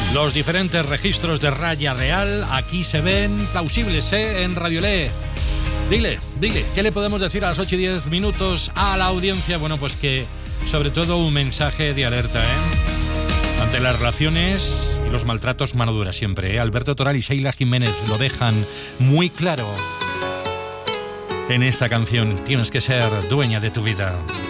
Los diferentes registros de Raya Real aquí se ven plausibles, en Radiolé. Dile, ¿qué le podemos decir a las 8 y 10 minutos a la audiencia? Bueno, pues que sobre todo un mensaje de alerta, ante las relaciones y los maltratos, mano dura siempre, Alberto Toral y Sheila Jiménez lo dejan muy claro en esta canción. Tienes que ser dueña de tu vida.